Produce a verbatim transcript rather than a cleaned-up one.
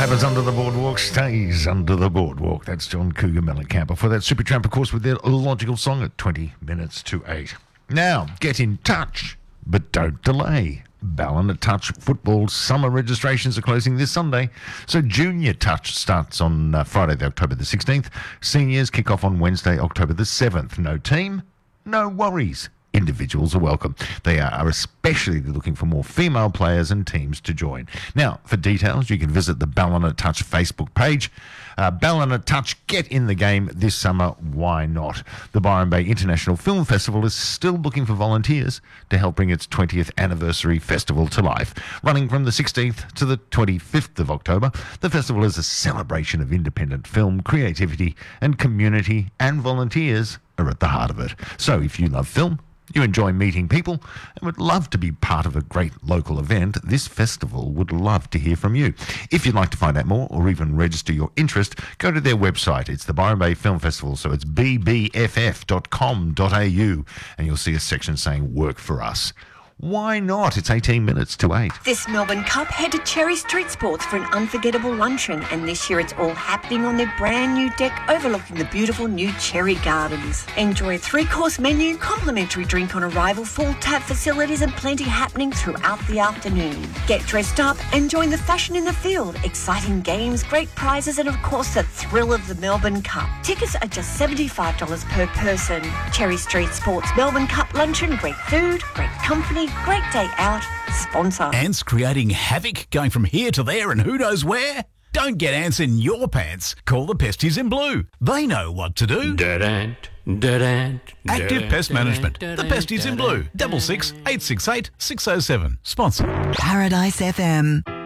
happens under the boardwalk stays under the boardwalk. That's John Cougar Mellencamp. Before that, Supertramp, of course, with their logical song at twenty minutes to eight. Now, get in touch, but don't delay. Ballina Touch football summer registrations are closing this Sunday. So Junior Touch starts on uh, Friday, the October the sixteenth. Seniors kick off on Wednesday, October the seventh. No team, no worries. Individuals are welcome. They are especially looking for more female players and teams to join. Now, for details, you can visit the Ballina Touch Facebook page. Uh, Ballina Touch, get in the game this summer. Why not? The Byron Bay International Film Festival is still looking for volunteers to help bring its twentieth anniversary festival to life. Running from the sixteenth to the twenty-fifth of October, the festival is a celebration of independent film, creativity and community, and volunteers are at the heart of it. So if you love film, you enjoy meeting people, and would love to be part of a great local event, this festival would love to hear from you. If you'd like to find out more or even register your interest, go to their website. It's the Byron Bay Film Festival, so it's b b f f dot com dot a u, and you'll see a section saying Work for Us. Why not? It's eighteen minutes to eight. This Melbourne Cup, head to Cherry Street Sports for an unforgettable luncheon, and this year it's all happening on their brand new deck overlooking the beautiful new Cherry Gardens. Enjoy a three-course menu, complimentary drink on arrival, full tap facilities and plenty happening throughout the afternoon. Get dressed up and join the fashion in the field, exciting games, great prizes and of course the thrill of the Melbourne Cup. Tickets are just seventy-five dollars per person. Cherry Street Sports Melbourne Cup luncheon, great food, great company, great day out. Sponsor. Ants creating havoc, going from here to there and who knows where? Don't get ants in your pants. Call the Pesties in Blue. They know what to do. Da-dant, da-dant, Active da-dant, Pest Management. da-dant, The Pesties in Blue. Double six eight six eight six oh seven. Sponsor. Paradise F M.